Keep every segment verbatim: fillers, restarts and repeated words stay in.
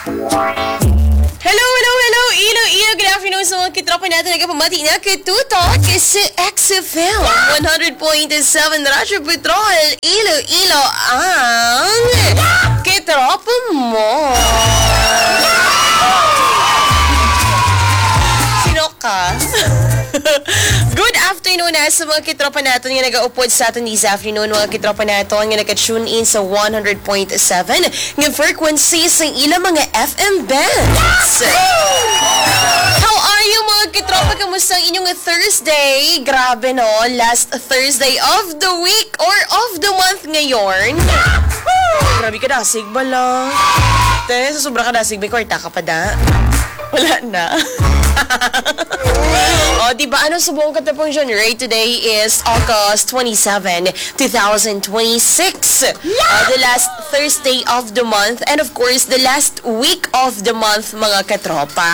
Hello, hello, hello, Ilo, Ilo, good afternoon sa mga kitropa natin nagpamati na kitutok sa X F M one hundred point seven Radyo Petrol, Ilo, Ilo, ang kitropa mo. Sino ka? Good afternoon na sa mga kitropa natin nga nag-upod sa atin this afternoon, mga kitropa natin nga nag-tune in sa one hundred point seven nga frequency sa ilang mga F M bands. How are you, mga kitropa? Kamusta ang inyong Thursday? Grabe no, last Thursday of the week or of the month ngayon. Grabe ka dasig ba lang? Te, sa sobra ka dasig, may kwarta ka pa da? Wala na. O, diba, ano sa buong katapong genre? Today is August twenty-seventh, twenty twenty-six. Uh, the last Thursday of the month. And of course, the last week of the month, mga katropa.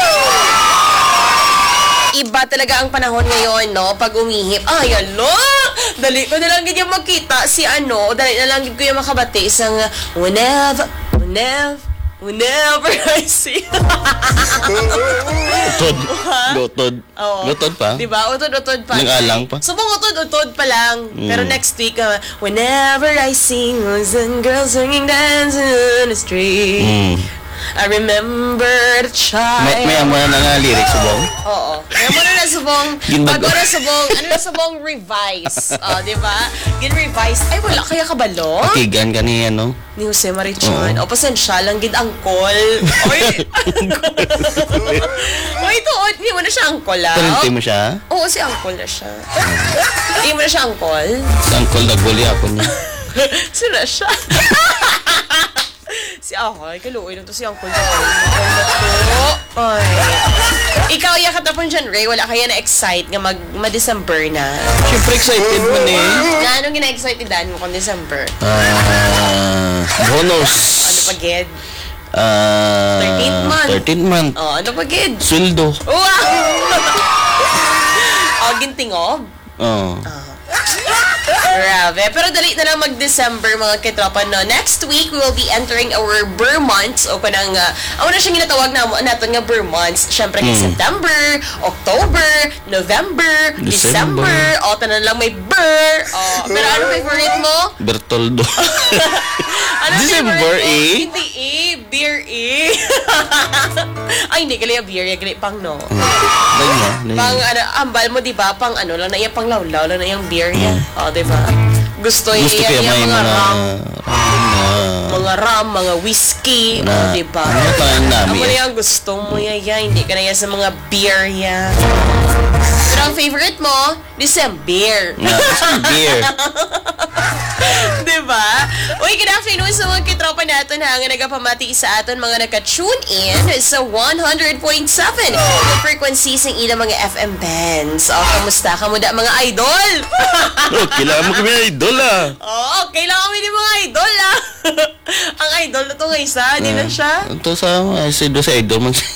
Iba talaga ang panahon ngayon, no? Pag umihip. Ay, alo! Dali ko na lang ganyan makita si ano. Dali na lang ko yung makabati isang whenever, whenever, whenever I see. Utod. Utod. Oo. Utod pa? Diba? Utod-utod pa. Nang-alang pa? Subong utod-utod pa lang. Mm. Pero next week, uh, whenever I sing, boys and girls singing, dancing on the street. Mm. I remember the child. May, may amo na nga lyrics subong? Oo. May amo na na subong. Ginbago. Bago na subong. Ano na subong? Revise. O, diba? Gin-revise. Ay, wala kaya kabalo? Pakigan ka ni ano? Ni Jose Marichon. O, pasensya lang. Gid-angkol. Oy, angkol. Oy, tuod. Hindi mo na siya angkol, ah. Parinti mo siya? Oo, si angkol na siya. Hindi mo na siya angkol? Sa angkol nagbuli ako niya. Sino siya? Si Ahoy, kaluoy nito si Uncle Joe. Ay. Ikaw, iya katapon dyan, Ray. Wala kaya na-excite nga mag- ma-December na. Siyempre excited mo ni. Nga, anong gina-excitedan mo kung December? Ah, bonus. Ano pa, Ged? Ah, thirteenth month. thirteenth month. Oh, ano pa, Ged? Sweldo. Wow! Oh, gintingob? Oo. Grabe. Pero dali na lang mag-December, mga kitropa, no? Next week, we will be entering our Burr months. O kanang, uh, ako na siyang ginatawag na natin nga Burr months. Siyempre, mm. September, October, November, December. December. O, tanan lang may Burr. O, pero ano favorite mo? Bertoldo. Ano December, eh? Hindi, eh. Beer, eh. Ay, hindi. Gali yung beer. Gali pang, no? Mm. Pang, ano, ambal mo, diba? Pang, ano, lang na yung pang lawlaw, lang na yung beer yan. Mm. O, diba? Gusto, Gusto yan, kaya yung may mga, mga rum. uh, Mga rum, mga whiskey. na, O, diba? ano pa ang Ako dami na eh? yung gusto mo yan, yan. Hindi ka na yan sa mga beer yan. Pero ang favorite mo, December. Na, beer. Diba? Uy, good afternoon sa mga kitropa natin ha, nga nagapamati sa atin mga naka-tune in sa one hundred point seven yung frequencies ng ilang mga F M bands. O, kamusta ka mo da, mga idol? Oh, kailangan mo kami idol ah. Oo, kailangan kami ng mga idol ah. Ang idol na to nga isa, di na siya? Ito sa, si do sa idol man.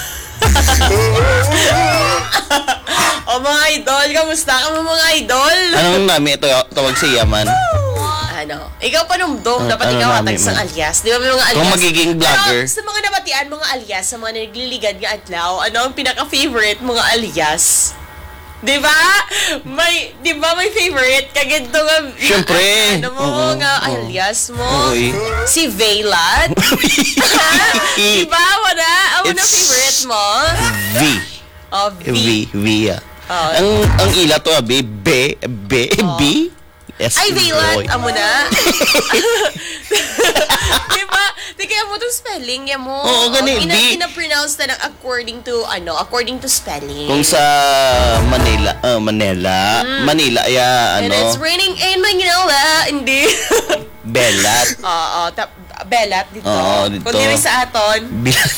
O, mga idol, kamusta ka mo mga idol? Anong nami ito tawag siya man? Ano? Ikaw panumdum, Uh, dapat ano ikaw namin, atag sa man? alias. Di ba may mga alias? Kung magiging vlogger. Pero sa mga nabatian, mga alias, sa mga nagliligad nga adlaw, ano ang pinaka-favorite mga alias? Di ba? May, di ba may favorite? Kaginto nga, Siyempre. ano mo, Oo, nga oo. alias mo? Oy. Si Veilat? Di ba? Wala? Ano na It's favorite mo? V. Oh, V. V. V, ah. Oh. Ang, ang ila to, ah, B. B. B. Oh. B. S. Ay, Veilat, Boy. amo na. Diba? Di kaya mo itong spelling yan mo. Oo, gani, Ina, di- ina-pronounce na ng according to, ano, according to spelling. Kung sa Manila, uh, Manila, Manila, ya, And ano, it's raining in Manila, hindi. Belat. Oo, ta- Belat dito. Oo, dito. Kung diri sa aton. Belat.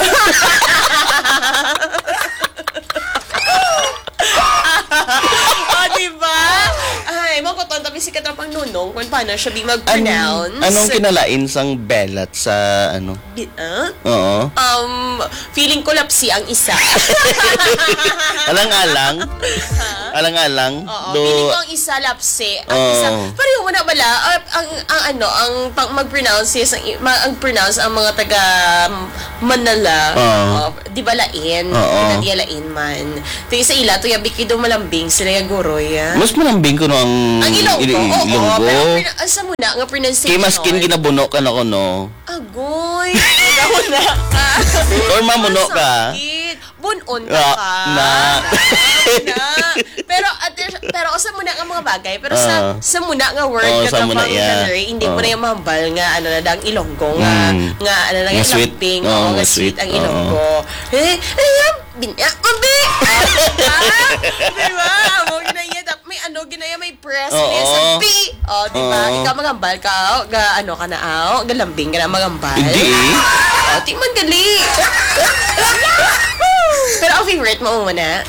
Oh, diba? Ay, mo ko tapi si katapang nunong kung paano siya di An- mag-pronounce. anong kinalain sang Belat sa, ano? Bi- ah? Oo. Um, feeling ko lapsi ang isa. Alang-alang. alang-alang. Oo, do feeling ko ang isa lapse, ang Oo. isa, pareho mo na bala, ang, ang, ang ano, ang pang mag-pronounce yes, ang, ma- ang pronounce ang mga taga Manala, Oo. oh, di ba lain, Oo. na di lain man. Ito yung sa ila, to yabi kido malambing, sila yung guroy, ah. mas malambing ko no ang Ang ilonggo, il- oo, ilonggo. pero prina- asa mo na, nga pronunciation. Kay maskin ginabuno ka na ko no. Agoy, ikaw na ka. Or mamuno ka. Sakit. Bunon ka Ah, ka. na. na. Pero, at, pero sa muna nga mga bagay, pero sa, Ah. sa muna nga word, Oo, nga sa muna, kapang yeah. January, hindi mo Oo. na yung mahambal nga, ano na, dang ilonggo nga, Mm. nga, ano na, Nga nga, sweet. lamping, Oo, oo, nga nga sweet, sweet. ang Oo. ilonggo. Eh, ano yan? Binya, ambi! Ah, diba? Amo, ginaya, tap- may ano, ginaya, may press, Oo. ginaya sa P. Oh, diba? Oo. Ikaw magambal ka, oh, ga, ano ka na, oh, galambing ka na magambal. Hindi eh. Oh, tingnan gali. Pero ang favorite mo muna.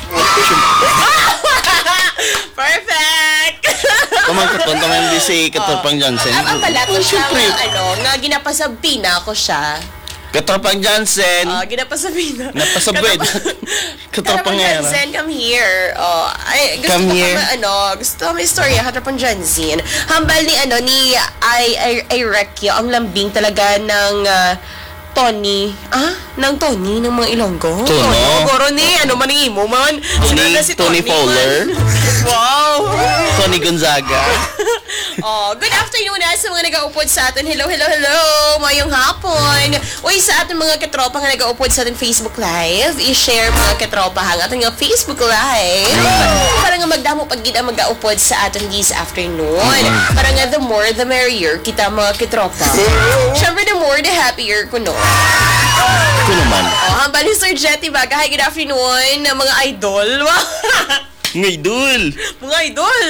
Perfect! Kamang katon kamang di si Katorpang Johnson. Ang ang pala ko Oh, siya, syempre. nga, ano, nga ginapasabina ko siya. Katorpang Johnson. Oh, ginapasabina. Napasabwid. Katorpang nga. Zen, come here. Oh, ay, gusto Come ko here. ka, ano, gusto ko may story, Katorpang Johnson. Hambal ni, ano, ni Ay, Ay, Ay, Rekyo, ang lambing talaga ng, ah, Tony. Ah? Ng Tony? Ng mga Ilonggo? Tono? Tono? Goro ni, ano man ang imo man? Sunod na si Tony Fowler? man. Wow! Tony Gonzaga. Oh, good afternoon na sa mga nag-aupod sa atin. Hello, hello, hello. Mayong hapon. Uy, sa ating mga katropa nga nag-aupod sa ating Facebook Live, i-share mga katropa ang ating nga Facebook Live. Para nga magdamo pag gina mag-aupod sa atin this afternoon. Para nga the more, the merrier kita mga katropa. Siyempre, the more, the happier ko, no? Ko naman. Oh, hambal ni Sir Jetty Baga. Hi, good afternoon, mga idol. Ngaydul. Mga idol!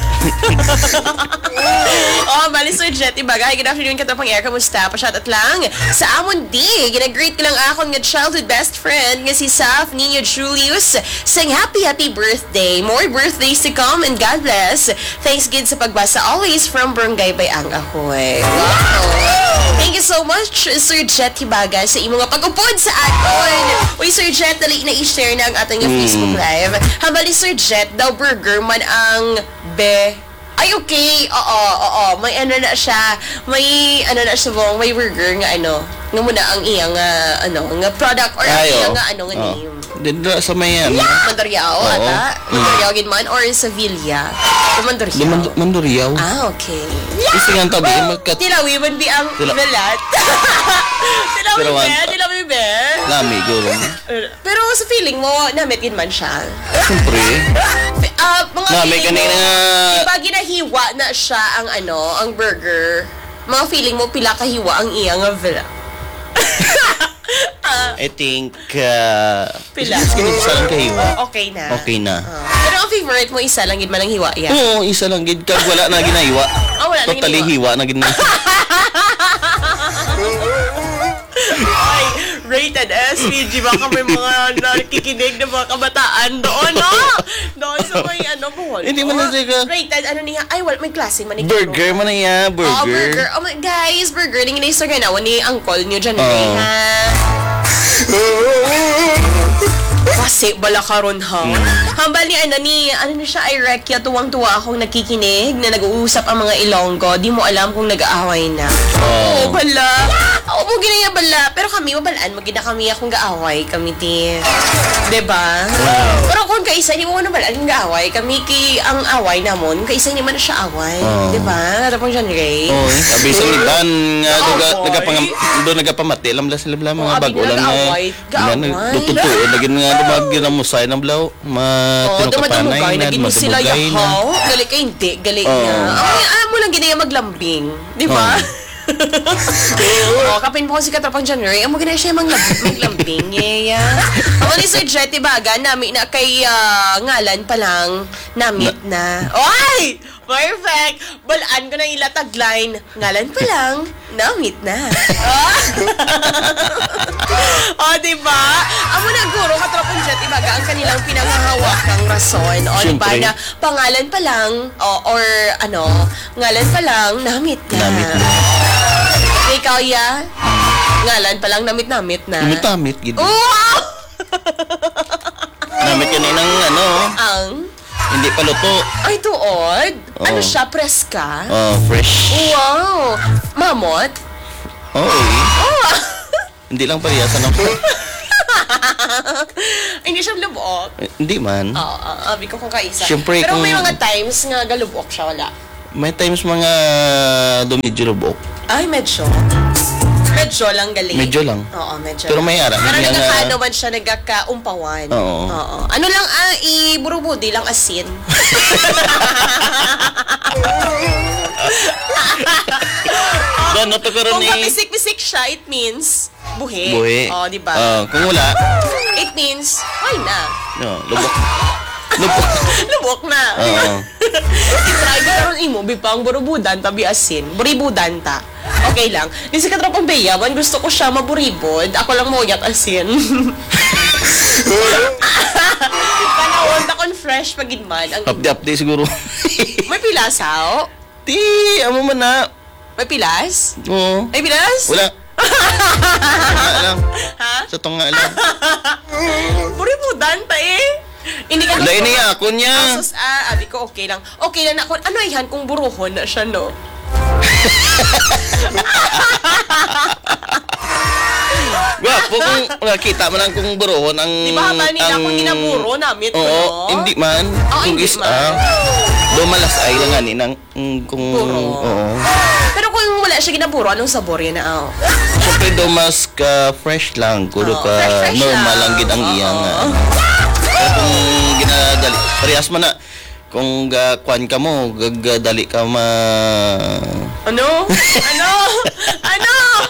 Oh, bali Sir Jetty Bagay. Good afternoon, katapang air. Kamusta? Pasyatat lang. Sa amon di, ginag-greet ko lang akong nga childhood best friend nga si Saf Nino Julius. Saying happy, happy birthday. More birthdays to come and God bless. Thanks gid sa pagbasa always from Barangay Bayang Ahoy. Wow! Thank you so much, Sir Jet Hibaga, sa imong nga pag-upod sa aton. Uy, Sir Jet, dali na i-share na ang ating nga Facebook Live. Hambali, Sir Jet, daw burger man ang be. Ay, okay. Oo, oo. May ano na siya. May, ano na siya bang, may burger nga ano. Nga muna ang iyang, nga, ano, nga product or ang Ayo. iyang nga, ano, nga name. Dito sa may ano. Mandoriao, Oo. ata? Mandoriao, gid man? Or sa Villa? Sa Di Mandoriao? Mand- Manduriaw. Ah, okay. Kasi nga tabi, magkat... Tilawi man bi ang Tila- velat. Tilawi Pero be, one- tilawi be. Lami, guro. Pero sa feeling mo, namit yun man siya. Siyempre. Ah, mga Lami, feeling kanina... mo, diba ginahiwa na siya ang ano, ang burger. Mga feeling mo, pila kahiwa ang iyang velat. I think... Uh, Pila. Isa lang kahiwa. Okay na. Okay na. Ah. Pero ang favorite mo, isa lang yun man ang hiwa yan. Oo, isa lang gid kag wala na ginahiwa. Ah, wala na Totally ginahiwa. hiwa na gid na. Ay, rated S, P G, baka may mga nakikinig na mga kabataan doon, no? Doon sa may ano, buhol. Hindi mo na siya- Rated, ano niya? Ay, wala, may klase man. ni Burger man na ya, Kuro. Oh, burger. burger. Oh, my, guys, burger. Ning ina-sir ka na, ni uncle niyo dyan, Oo. eh, ha? Kasi bala karon ha. Hambal ni ano ni ano na siya ay Rekya, tuwang-tuwa akong nakikinig na nag-uusap ang mga Ilonggo. Di mo alam kung nag-aaway na. Oo, Oh. bala. Oo, mo ginaya bala. Pero kami mabalaan, magina kami akong gaaway kami ti. 'Di ba? Pero kung kaisa ni mo na balaan yung gaaway, kami ki ang away namon, kaisa ni man na siya away, Oo. 'di ba? Tapos John Ray. Oh, sabi sa liban nga Oh, duga boy. nagapang do nagapamati lam la sila bla Oh, mga abi bagulan nila nga. gaaway. Gaaway. Tututo lagi nga dumag na musay ng blaw ma Oh, dumadumugay, tinukapanay na naging sila madumugay na. yahaw. Gali ka hindi, gali Oo. niya. Ay, alam mo lang ginaya maglambing. Di ba? Oh, kapin mo ko si Katropang January, amo ginaya siya mag maglambing. Yeah, yeah. Ako ni Sir Jetty Baga, nami na kay ah, ngalan pa lang, namit na. Oy! Perfect! Balaan ko na ila tagline, ngalan pa lang, namit na. Oh, di ba? Amo na guro Katropang Jetty Baga ang kanilang pinanghahawakang rason. O, di ba Siyempre. na pangalan pa lang, o, or ano, ngalan pa lang, namit na. Namit na. Ikaw, ya? Ngalan pa lang, namit-namit na. Damit gid. Wow! Namit kanina ng ano, Ang, Hindi pa luto. Ay, tuod. Ano Oo. siya? Preska? Oh, fresh. Wow! Mamot? Oo eh. Oh! Hindi lang pariyasan ng Hindi siya lubok. Eh, Hindi man. Oo, oh, sabi ko kung kaisa. Siyempre, Pero kung- may mga times nga galubok siya, wala. May times mga dumidyo lubok. Ay, medyo. Medyo lang gali. Medyo lang. Oo, medyo Pero lang. may ara, Pero hindi nga- nagkakaano man siya, nagkakaumpawan. Oo. Oo. Ano lang, ah, iburubudi lang asin. Doon, no, to karon Kung ni... kapisik-pisik siya, it means buhi. Buhi. Oo, di ba? Ah, kung wala, It means, ay na. no, lubok. Lubok. Lubok na. Oo. I-try ko karon imo, bipang burubudan, tabi asin. Buribudan ta. Okay lang. Di sa katropang beya, man gusto ko siya maburibod. Ako lang mo yat asin. Panahon na kon fresh pagid man ang Update-update siguro. May pilasaw? Ti, amo man na. May pilas? Oo. May pilas? Wala. Tunga lang. Ha? Sa tunga lang. Buribudan ta eh. Hindi ka Wala ini ako niya. Asos, ah, abi ko okay lang. Okay lang na ako. Ano yan kung buruhon na siya, no? Gwapo kung nakita mo lang kung burohon ang... Di ba haba nila kung ginaburo namin? Oo, no? hindi man. Oo, Kung hindi is, man. ah, dumalas ay lang ani nang mm, kung... Buro. Oo. Pero kung wala siya ginaburo, anong sabor yan na? Oh? Siyempre dumas ka fresh lang. Kudo Oo, ka fresh, fresh normal lang. lang gid ang Oo. iyang... ah. Pero kung ginadali, parehas man na. Kung ga, kwan ka mo, gagadali ka ma... Ano? Ano? Ano?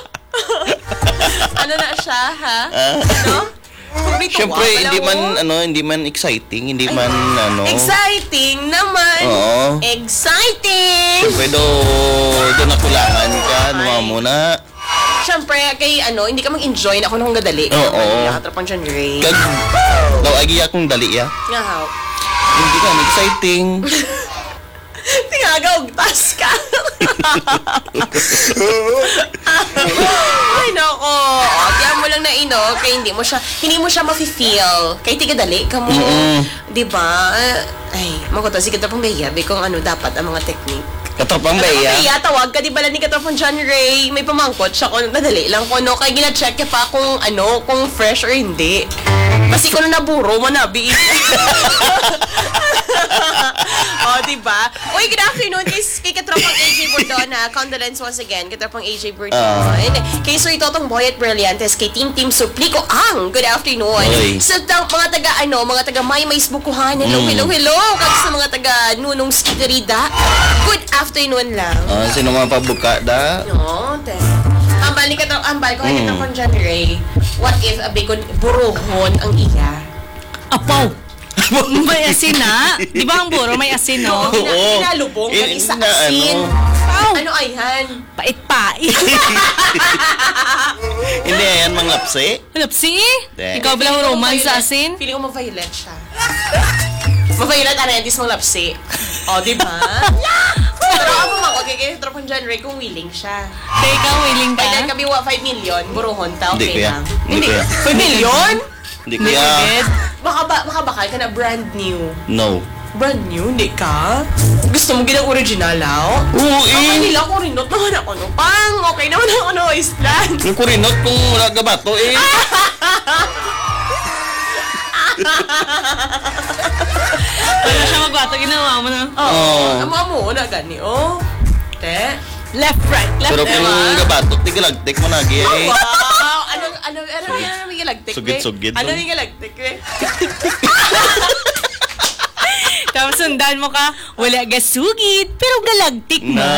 Ano na siya, ha? Ano? Kung may tuwa, Siyempre, wala hindi mo. man, ano, hindi man exciting, hindi man, ano... Exciting naman! Oo. Exciting! Siyempre, do, do nakulangan ka, nuwa mo na. Siyempre, kay ano, hindi ka mag-enjoy na ako nung gadali. Oo. Nakatrapang dyan, Ray. Kag, daw, agi akong dali, ya. Nga, how? Hindi ka, exciting. Tingagaw, tas ka. Ay, nako. Kaya mo lang na ino, kaya hindi mo siya, hindi mo siya mafe-feel. Kaya tigadali ka mo. Mm-mm. Diba? Ay, makuto, sige ito pang bayabi kung ano dapat ang mga technique. Katapang ba, Ano ya? kaya, tawag ka, di ba lang ni Katapang John Ray, may pamangkot siya kung nadali lang ko, no? Kaya gina-check ka pa kung ano, kung fresh or hindi. Kasi kung naburo mo na, bi oh, diba? Uy, good afternoon kay, kay Katropang A J Bordon, ha? Condolence once again, Katropang A J Bordon. Ah. Kay Sir Totong Boy at Brilliantes, kay Team Team Suplico ang good afternoon. Oy. Sa ta- mga taga, ano, mga taga May May Bukuhan, hello, Mm. hello, hello. Kag sa mga taga Nunong Skiterida, good afternoon lang. Ah, sino mga pabuka da? No, te. Ambal ni Katro, ambal ko kay Mm. Katropang John Ray, what if a bacon buruhon ang iya? Apaw! May asin na. Di ba ang buro may asin, no? Ina- Oo. Inalubong In- ng isa na- asin. ano? Apaw! Ano ayhan? Pait-pait. Hindi, yan mga lapse. Lapsi? Hindi. Ikaw ba lang romance sa asin? Feeling ko ma-violet siya. Ma-violet arentis mong lapsi. O, di ba? Pero ako ako kay kay Tropang John Ray kung willing siya. Teka, willing ka? Pagka kami wa five million, buruhon ta, Hindi, okay kuya. lang. Hindi, kuya. five million? Hindi Hindi kaya... agad. Baka ba, makabakal ka na brand new. No. Brand new? Hindi ka? Gusto mo ginang original, ah? Oo, Ako eh. nila ko rin, not naman ako, no? Pang, okay naman ako, no? Island. Yung kurinot kung wala ka bato, eh. Wala siya magbato, ginawa mo na. Oo. Oo. Amo mo, na gani, oh. Te. Left, right, left, Pero right. kung gabatot, tigalagtik mo na, eh. Wow! Ano, ano, ano, ano, ano, may galagtik, eh? Sugid-sugid, Ano, no? may galagtik, eh? Tapos sundan mo ka, wala gasugid, pero galagtik mo. Na.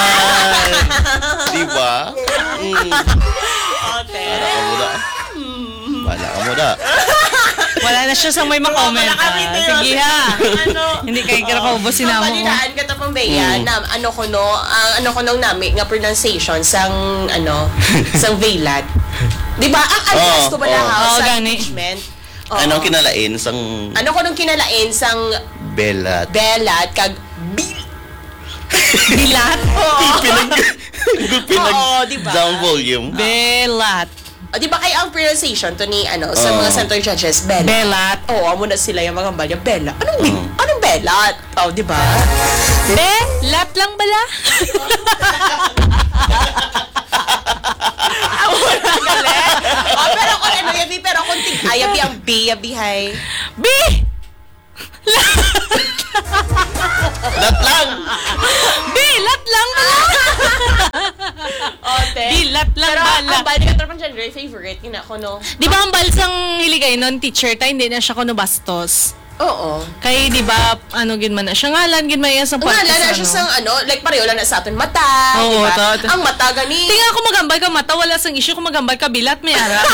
Di ba? Mm. Oh, te. Wala ka mo da. Wala ka mo da. Wala na siya sa may makomment. Wala kami, ah. te. Sige ha. Ano? Hindi kayo kira ko ubos sinamo Ang ko. palitaan ka tapang beya, Mm. na, ano ko no, ang ano ko nung nami, nga pronunciation, sang, ano, sang Veilat. Di ba? Ang Oo, alas to ba na oo. house Oo, sa gani. impeachment? Oo. Anong kinalain sang Ano ko nung kinalain sang belat? Belat, kag Bil... Bilat. Oo. Pinag... Pinag... Oo, diba? Down volume. Belat. O, di ba kaya ang pronunciation to ni, ano, sa Oo. mga center judges, Belat. Belat. Oo, amo na sila yung mga balya, Bella. Anong, Bil- Oo. anong Bella? belat. Oh, di ba? Be, lat lang bala? Oh, pero kung ano yabi, pero kung ting ayabi ang B, yabi hay. B! Lat lang! B, lat lang bala? Ote. B, lat lang Pero bala. ang bali ka tropan siya, very favorite. Yun ako, no? Di ba ang balsang hiligay nun, teacher tayo, hindi na siya kuno bastos. Oo. Kaya di ba, ano gin man na siya ngalan, gin man yan sa Nga, podcast, lala siya sa ano, like pareho lang na sa atin mata, Oo, diba? to- to- Ang mata gani. Tinga ako magambal ka mata, wala sang issue. Kung magambal ka bilat, may ara.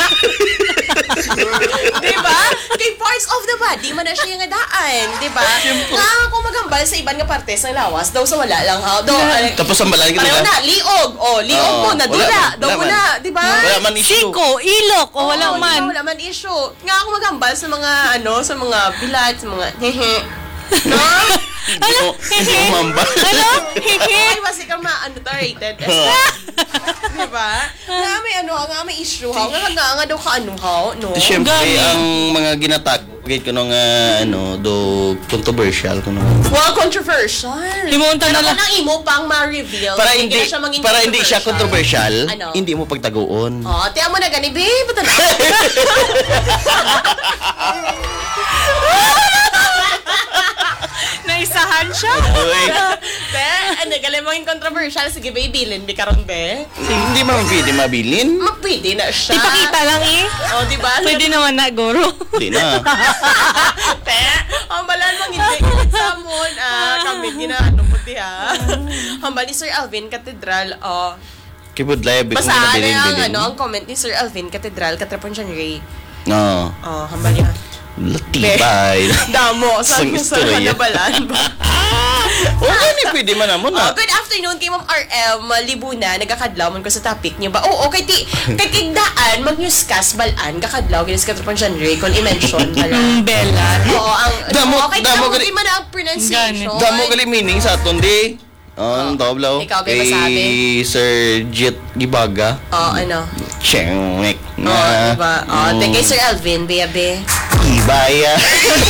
diba? Kay parts of the body, man na siya yung daan, diba? Nga kung magambal sa iban nga parte sa lawas, daw sa wala lang ha. Daw, uh, Tapos ang balay ka pareho nila. na, liog. Oh, liog Oo, mo, wala nadula. man, Daw wala mo man. na, diba? Wala man issue. Siko, ilok, o wala Oo, man. diba, wala man issue. Nga ako magambal sa mga, ano, sa mga bilat, sa mga hehe. No? Hindi mo, hindi mo mambal. Ano? Ay, basi ka ma, ano to, rated. diba? Nga may ano, nga may issue ha. Nga nga nga daw ka ano ha, no? Di syempre, Gani. ang mga ginatag, gate ko nung, ah, ano, do controversial ko nung. Well, controversial. Limunta na Pero lang. kung ang imo pang ma-reveal, Para hindi hindi, na siya maging para hindi siya controversial, Ano? hindi mo pagtaguon. Oh, tiyan mo na gani, babe. Ba't na? Naisahan siya. Uy, Te, ano, galing mo yung controversial. Sige, babe, bilin, di karon be. hindi mo pwede mabilin. Mapwede na siya. Ipakita lang eh. Oh, di ba? Pwede naman na, guro. Hindi na. Te, hambalan mong hindi samon. Ah, kami gina, ano po ti ha. Hambal ni Sir Alvin Cathedral. Oh, Kibudlay, bigong basta na ano bilin, yung, bilin. ano, ang comment ni Sir Alvin Cathedral, katrapon siya ni Ray. No. Oh, hambal niya. Latibay. Damo, sa Sang sa istorya. nabalan ba? O, gani, pwede man naman Oh, na. good afternoon kay Ma'am R M Libuna, nagakadlaw man ko sa topic niyo ba? Oo, okay ti. Kay kigdaan mag-newscast balan kakadlaw ginis ka tropan genre kon i-mention pala. Ang bella. Oo, ang Damo- okay, damo damo gali- di man ang pronunciation. Damo gali meaning sa aton di. Ang tablaw. Ikaw, kay masabi? Sir Jet Gibaga. Oh, ano? Chengmek Oo, na. diba? Oh, mm. kay Sir Alvin, bebe. Ibaya.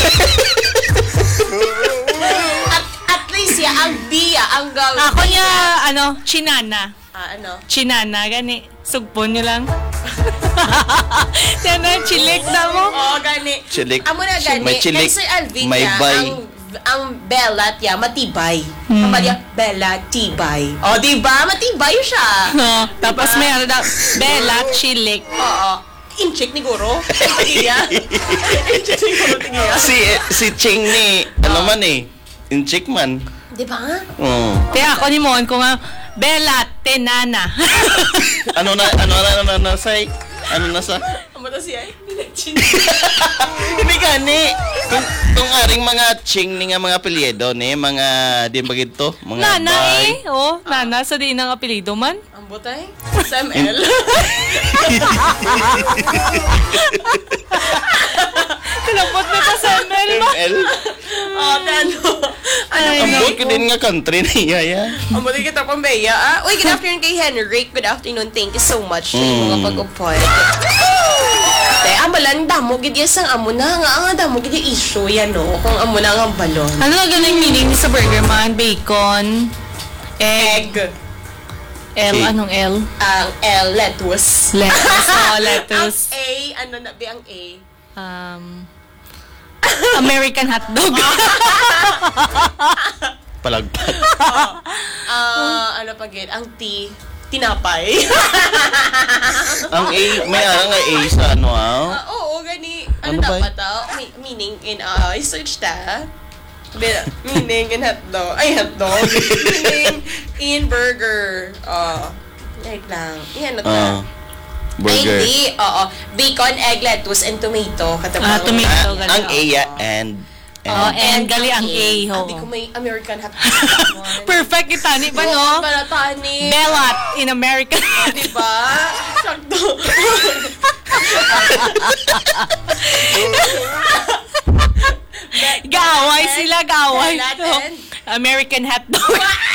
At, at least ya, ang biya, ang gawin. Ako niya, ano, chinana. Ah, ano? Chinana, gani. Sugpon nyo lang. Yan na, chilik na mo. Oo, gani. Chilik. Amo na gani. May chilik, Kay Sir Alvin may ya, bay. ang ang belat ya, matibay. Hmm. Ang bali bela, tibay. O, diba? Matibay siya. No, tapos may ano daw, bella, chilik. Oo. Incheck ni Guro. Tigiya. Incheck ni Guro, tigiya. si si Ching ni ano man eh. Incheck man. Diba? Oh. Kaya ako ni Mon ko nga, bella, tenana. Ano na ano na ano na say? Ano na sa? Ang mata siya eh. Minachin. Hindi gani. Kung, kung aring mga ching ni nga mga apelyido ni mga di ba gito? Mga Nana bay. eh. Oh, nana sa di ng apelido man. Ang butay. Sam L. Kalabot na pa sa M L mo. M L. Oh, ano? Ano Ay, Ang ba? buot ko din nga country niya ya. Ang buti kita pang beya. Ah, uy, good afternoon kay Henrik. Good afternoon. Thank you so much sa Mm. mga pag-upod. Te, amalan, damo, gid yes ang amo na. Nga, nga, damo, gid yung issue yan, no? Kung amo na ang balon. Ano na ganang meaning sa burger man? Bacon, egg, Egg. L, Okay. anong L? Ang L, lettuce. Lettuce, oh, lettuce. Ang A, ano na, be ang A? Um, American hotdog. Palagpat. Ah, ano pa gid? Ang T, tinapay. Ang A, may arang nga A sa ano ah. Ah, oo, gani. Ano, Ano ba dapat ah? May- meaning in, ah, uh, search ta. Be- meaning in hotdog. Ay, hotdog. meaning in burger. Oh, wait lang. Yan, ano ta? Ah, Ay, burger. hindi. Oo. Bacon, egg, lettuce, and tomato. Katapang, Ah, tomato. Ah, Gali, ang oh. A ya, and Oh, and and gali ang A, ho. Hindi ko may American hotdog. Perfect kita ni ba, no? Balatani. Belat in American. Diba? Sakto. Gaway sila, gaway. Belat and- American hotdog.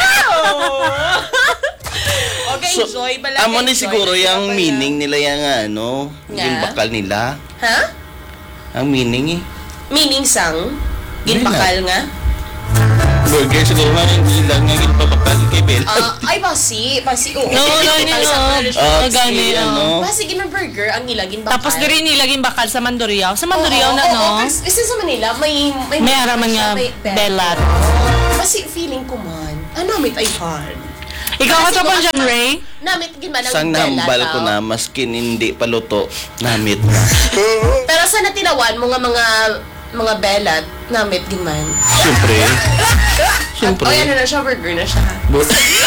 Okay, So, enjoy. Balaki, amo ni enjoy. siguro Enjoy yung pala. meaning nila yung ano, Nga? yung bakal nila. Ha? Ang meaning eh. Meaning sang? Ginbakal nga? Burger siguro nga hindi lang nga ginpapakal kay Bel. Ah, ay, basi. Basi, oo. Oo, gani, oo. Ah, Oo, gani, ano? oo. Basi, ginang burger, ang ilagin bakal. Tapos diri nilaging bakal sa Mandurriao. Sa Mandurriao Oo, na, oo, no? oo, kasi kasi sa Manila, may... May, May araman nga may belat. Kasi feeling ko man, ano, may tayhan. Ikaw ka Kasi to mga- John Ray? Namit, ginman ang Sang belat, nahambal ko ah. na, maskin hindi paluto, namit na. Pero sa natinawan mo nga mga mga belat, namit ginman. Siyempre. Siyempre. O, ano na siya, burger na siya. Bu-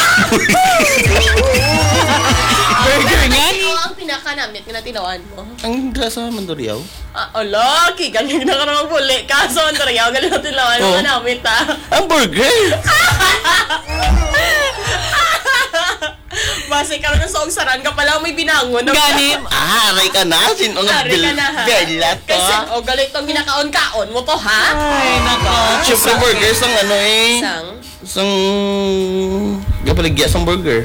Burger nga Ano ni. ang pinaka-namit nga natinawan mo? Ang grasa Mandurriao. Ah, ala, kigang na ka naman puli. Kaso, ang tarayaw, galing natin lawan Oo. mo namit, ah. Ang burger! Base ka ng saong saran ka pala may binangon. Gani. Ah, aray ka na. Sino nga Ari ka na, ha? belat to, Kasi, ha? o, galit tong ginakaon-kaon mo to, ha? Ay, nako. Siyempre burger sang ano eh. Isang. Sang... Gapaligya sang burger.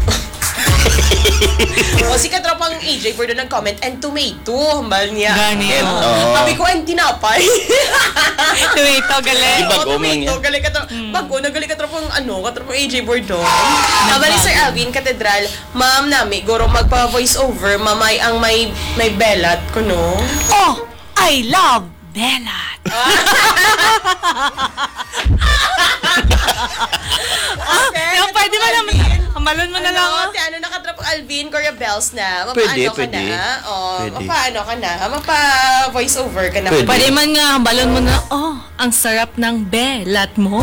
O, si katropang A J Bordo nag-comment, and tomato, hambal niya. Gani, And, oo. oo. Sabi ko, and tinapay. Tomato, galing. Iba- Oo, Bago man tomato, yan. galing ka bago, nagaling ka tropang, ano, katropang A J Bordo. Habang ni Sir Alvin, Katedral, ma'am nami, guro magpa-voice over, mamay ang may, may belat ko, no? Oh, I love Belat. Okay, Yung pwede mo naman. Ambalon mo na lang. Ano, oh. ti- ano nakatrapang Alvin, Korea Bells na. Mapaano Pwede, ka pwede. na? Oh, Pwede. mapaano ka na? Mapa-voice over ka na. Pwede. Pwede man nga, ambalon mo na. Oh, ang sarap ng Belat mo.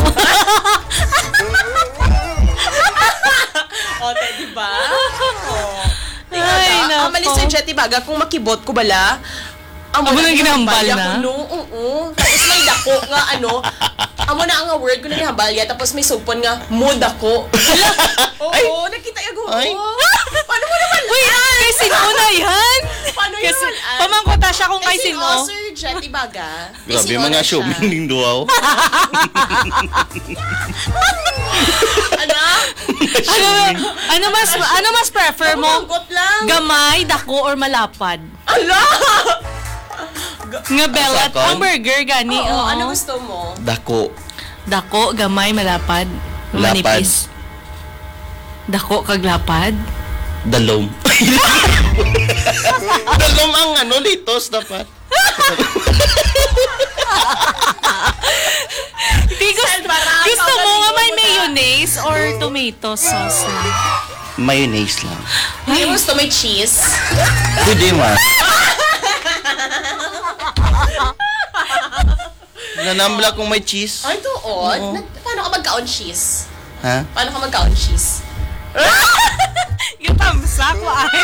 O, te, di ba? Oh. Ay, Ang nako. malis sa Jetty Baga, kung makibot ko bala, amo Amo nang ginahambal ginahambal na? ko, no? Oo. Tapos may dako nga, ano, amo na ang nga word ko na nihambalya, tapos may sugpon nga, mo dako. Oo, nakita yung Ay. Paano mo naman? Uy, kay sino na yan? Paano yun Kasi, naman? pamangkota siya kung kay sino. Oh, Sir Jetty Baga. Grabe mga showman ng duwaw. Ano? Ano, ano mas ano mas prefer mo? Pamangkot lang. Gamay, dako, or malapad? Ala! Nga belat, Sakon? ang burger gani. Oo, oo. ano gusto mo? Dako. Dako, gamay, malapad. Lapad. Manipis. Dako, kaglapad. Dalom. Dalom ang ano, litos dapat. Di gusto, Baraka, gusto mo nga may kalimutan mo na. mayonnaise or tomato sauce na? Mayonnaise lang. Hindi mo gusto may cheese? Pwede man. Nanambla kung may cheese. Ay, doon? Na- paano ka magkaon cheese? Ha? Paano ka magkaon cheese? Yung tamsa ko ay.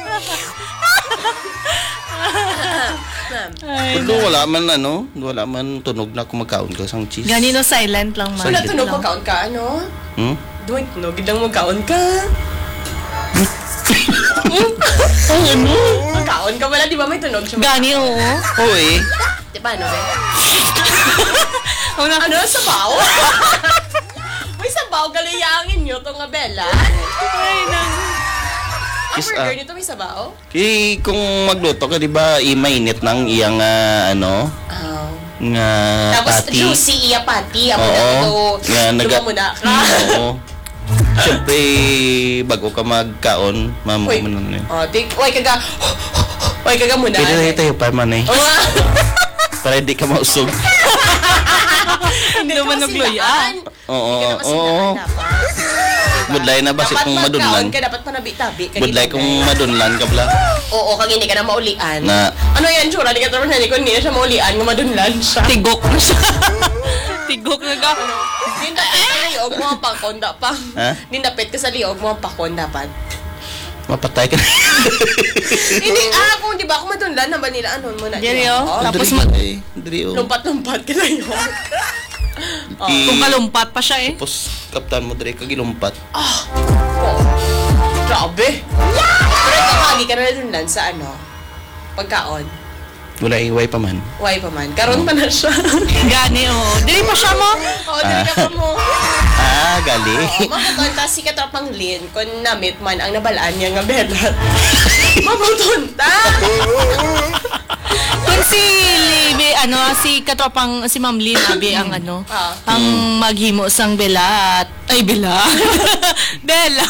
Ay, Pero wala man ano, wala man tunog na kung magkaon ka sang cheese. ganino silent lang man. Wala Silent tunog lang. magkaon ka, ano? Hmm? Doon, tunog, gidang magkaon ka. Ang ano? Magkaon ka wala, di ba may tunog siya? Gani, oo. Oy. Di ba, ano, eh? Una, Ano, sabaw? May sabaw, galayangin nyo, itong nga Bella. ay, nang... Ang Yes, burger ah. nito may sabaw? Eh, kung magluto ka, di ba, i-mainit ng iyang ah, ano, Oh. nga Tapos pati. juicy iya pati. Amo na Oo. ito. Nga, naga- Lumamuna ka. Oo. Siyempre, bago ka magkaon, mamo Uy. mo na yun. Oh, tik, uy, kaga, uy, kaga muna. Pwede na tayo pa man eh. Oh, Para hindi ka mausog. hindi naman naman nagloyan. Oo, Hindi ka oo. masilaan dapat. Budlay na ba si Dapat kung magkaon madunlan? ka, dapat panabi-tabi. ka, Budlay di ba, kung guys? madunlan ka pala. Oo, kag hindi ka na maulian. Na- Ano yan, Chura? Di ka tapos na kung hindi na siya maulian, nga madunlan siya. Tigok na siya. Tigok na ka. Dindapit ka sa liog mo ang pakon, dapat. Ha? Dindapit ka sa liog mo ang pakon, dapat. Mapatay ka na. Hindi, ah, kung di ba, kung madunlan naman nila, ano mo na. Yan, niya. yo. Oh, Tapos Diri, mag- eh. Diri, oh. Lumpat-lumpat ka na yun. I- Kung kalumpat pa siya eh. Tapos, kaptan mo, diri, kagilumpat. Oh, grabe. Pero ikaw, kagi ka na nadunlan sa ano, pagkaon. Wala iway pa man. Why pa man? Karon pa na siya. Gani, oo. Dili pa siya mo. Oo, dili ka pa mo. Ah, gali. Oo, mabutonta si Katropang Lin kung namit man ang nabalaan niya nga belat. Mabutonta! Kung si Libby, ano, ah, si katropang si Ma'am Lynn abi ang ano, Ah. ang maghimo sang belat. Ay bela. Bella.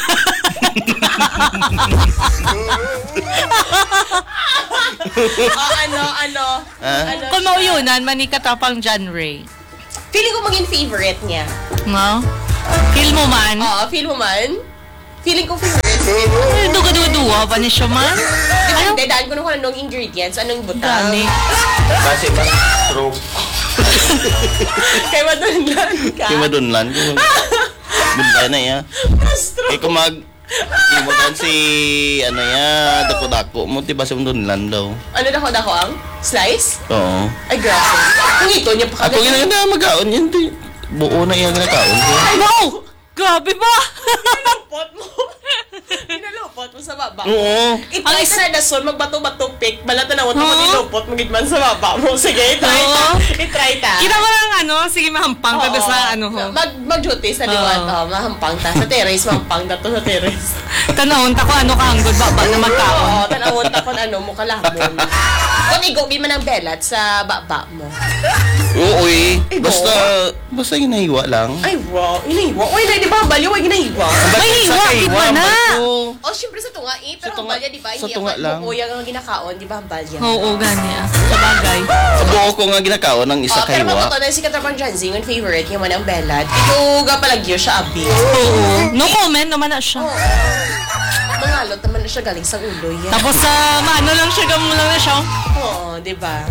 Oh, ano, ano? Ah? Ano Kung siya? mauyunan man ni katropang John Ray. Feeling ko maging favorite niya. No? Feel mo man? Oo, feel mo man? Feeling ko favorite. Ay, duga-duwa pa ni siya man. Ano? Hindi, daan ko nung kung anong ingredients, anong butang. Gani. Kasi mas stroke. Kaya madunlan ka. Kaya madunlan ko. Bunda na ya. Kaya kung mag... Di mo dan si... Ano ya, dako-dako mo, diba si madunlan daw. Ano dako dako ang? Slice? Oo. Ay, grabe. Kung ito niya pa Ako kagad. ginaganda mag-aon yan. di. Buo na yan nakaon ko. Ay, wow! Grabe ba? Pinalupot mo. Pinalupot mo sa baba. Oo. Ito ay sa dason, magbato-bato pick. Balata na wala mo Oo. nilupot, magitman sa baba mo. Sige, try Oo. ta. I-try ta. Kita mo lang ano, sige mahampang ka Oo. sa ano ho. Mag, mag-duty sa liwat. Oo. Oh, mahampang ta. Sa terrace, mahampang ta to sa terrace. Tanawon ta ko ano ka anggod baba na magkaon. Oo, tanawon ta kung ano mo kalamon. Kung igogin man ang belat sa baba mo. Oo eh. Igo? Basta... Basta ginahiwa lang. Ay, wow. Inahiwa. Uy, na, di ba? Baliw, ay ginahiwa. Ay, Sa hiwa, kaiwa, iba na. bato. Oh, syempre sa tunga eh. Pero Sa ang tunga- balya, di ba? sa Hindi tunga ang lang. bukuyang ang ginakaon, di ba? Ang balya. Oo, gani ah. Sa bagay. Buo ko nga ginakaon ng isa Oh, pero kaywa. matuto na si Katrapang Janzing, ang favorite niya man ang belat. Ito ga palagyo siya, abi. Oo. No comment naman na siya. Oo. Mangalot naman na siya galing sa ulo yan. Tapos sa maano lang siya, gamo lang na siya. Oo, di ba?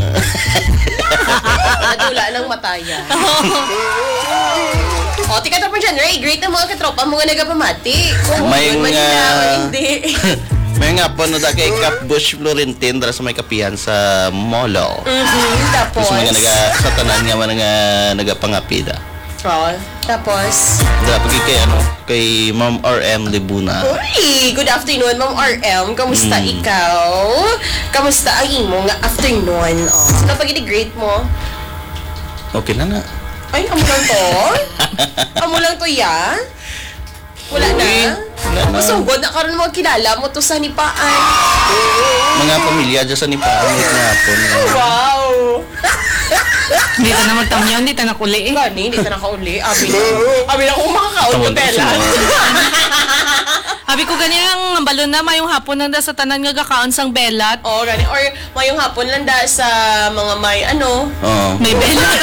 Nadula ng mataya. O, tika Katrapang Jan, Ray, great na mga katropa, mga nagapamati. Kung May yun man nga- nila o hindi. May nga po na da kay Cap Bush Florentin dara sa may kapihan sa Molo. Mhm, tapos. Tapos mga naga sa tanan nga mga nagapangapida. Oh, tapos. Dara pagi kay ano kay Ma'am R M Libuna. Uy, good afternoon, Ma'am R M. Kamusta Mm. ikaw? Kamusta ang imo nga afternoon? Oh, sino pag great mo? Okay na na. Ay, amo lang to? Amo lang to ya? Wala na? Uy, wala na. Masugod na karon mo kilala mo to sa nipaan. Mga pamilya dyan sa Nipaamit na hapon. Wow! Hindi ta na magtamyaw, hindi ta na kuli eh. Gani, hindi ta nakauli. Abi na. Abi na kung makakaon ko Tawag tela. Habi ko gani ang balon na mayong hapon nang da sa tanan nga gakaon sang belat. Oo, gani. Or mayong hapon lang da sa mga may ano. Oo. May belat.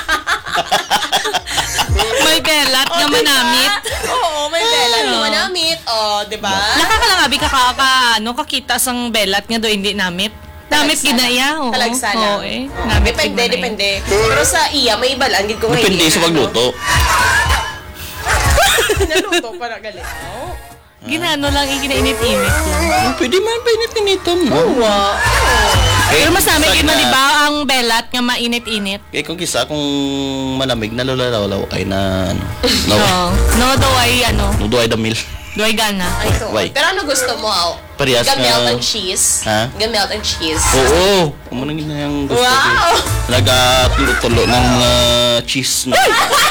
May belat nga diba? manamit. Oo, may bela. Oo. Hindi manamit. Oo, di ba? Nakakalangabi ka ka, ka ano, kakita sang belat nga do hindi namit. Namit Talagsala. ginaya. Oo. Talagsa lang. Oo eh. Oo. Namit Depende, ginaya. depende. Pero sa iya, may iba lang. Gid ko ngayon. Depende sa pagluto. Naluto para galing. Oh. Ginano lang, iginainit-init lang. Ah, Pwede man painit-initan mo. Wow. Pero masami Sa kayo man, na- di ba, ang belat nga mainit-init? Kaya kung kisa kung malamig na lulalaw ay na ano. No. Oo. No, daw ay ano, No do ay damil. do ay gana. Ay, ito. Why? Pero ano gusto mo? Oh? Parehas Gamelt na- ang cheese. Ha? Gamelt ang cheese. Oo. Kung ano na yung gusto ko. Wow! Nagatulo-tulo ng uh, cheese na.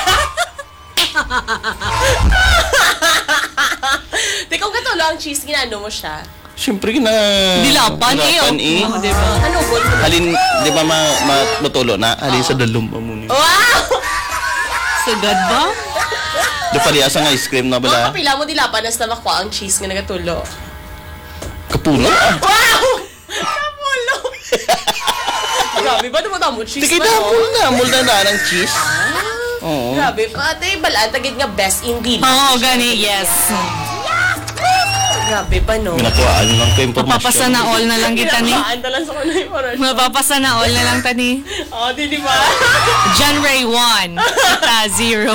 Teka, kung katulo ang cheese, ginano mo siya. Siyempre na... Dilapan eh. Dilapan eh. Oh, di ba? Ano, bol mo? Halin, di ba ma, ma, matulo na? Halin sa dalom pa muna. Wow! Sagad ba? Di parehas ang ice cream na Mga bala. kapila mo dilapan na sa makuha ang cheese nga nagatulo. Kapuno ah. Wow! Kapulo! Grabe ba naman mo cheese Di ba? kita no? mo na. Mulda na ng cheese. Oo. Grabe. Ate, balaan, tagid nga best ingredient. Oo, gani, yes. Grabe ba, no? Ginakuhaan lang ko impormasyon. Mapapasa na all na lang kita ni. Pinakaan talang sa kuna yung oras. Mapapasa na all na lang tani. Oh, di di ba? John Ray one. Ta zero.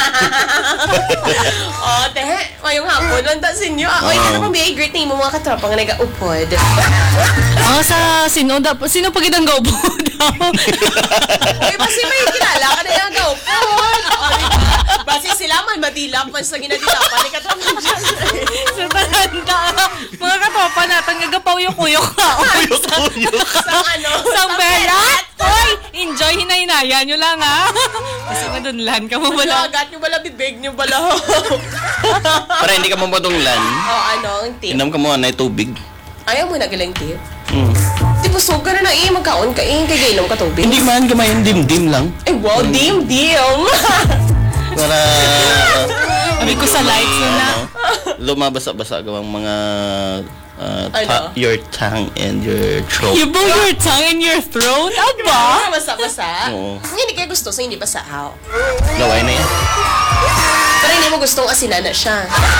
Oh, tehe. Mayong hapon. Landa sinyo. Ah, oy, Oo. ano pang bigay great name mo mga katropa nga nag-upod. Oh, sa sino da sino pag itang gaupo daw? Uy, basi may kilala ka na yung nag-upod. Oh, di ba? Basi sila man madilap man sa ginadilapan ni katropa dyan. Sa talanda. Mga katopa natin gagapaw-yuk-uyok ka. Sa ano? Sang belat. Hoy, enjoy hinay-hinaya nyo lang ha. Kasi madunlan ka mo Wala, wala. agat nyo bala, bibig nyo bala. Para hindi ka mamadunglan, Oh, ano, ang tip. inom ka muna na tubig. Ayaw mo na galang tip. Hmm. Di ba busog ka na na eh. Magkaon ka eh. Kay gainom ka tubig. Hindi man gamayan dim-dim lang. Eh, wow, dim-dim. Para Sabi ko sa lights yun na. lumabasa-basa gawang mga uh, Ano? ta- your tongue and your throat. You blow your tongue in your throat? Aba? Basa-basa. Oo. Hindi kaya gusto sa hindi basa. How? Laway na yan. Pero hindi mo gustong asinan na siya.